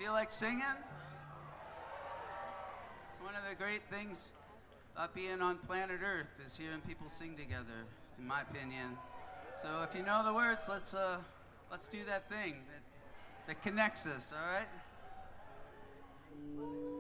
Feel like singing? It's one of the great things about being on planet Earth is hearing people sing together, in my opinion. So if you know the words, let's do that thing that connects us, all right?